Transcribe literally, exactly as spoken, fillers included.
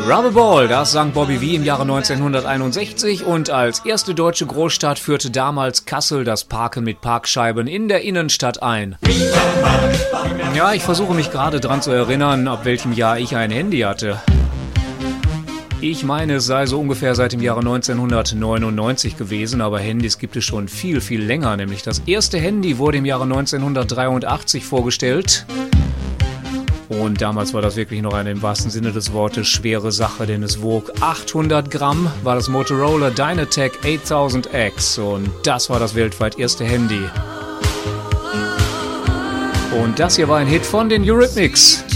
Rubberball, das sang Bobby Vee im Jahre neunzehnhunderteinundsechzig und als erste deutsche Großstadt führte damals Kassel das Parken mit Parkscheiben in der Innenstadt ein. Ja, ich versuche mich gerade dran zu erinnern, ab welchem Jahr ich ein Handy hatte. Ich meine, es sei so ungefähr seit dem Jahre neunzehnhundertneunundneunzig gewesen, aber Handys gibt es schon viel, viel länger. Nämlich das erste Handy wurde im Jahre neunzehnhundertdreiundachtzig vorgestellt. Und damals war das wirklich noch eine im wahrsten Sinne des Wortes schwere Sache, denn es wog achthundert Gramm, war das Motorola Dynatec achttausend X und das war das weltweit erste Handy. Und das hier war ein Hit von den Eurythmics.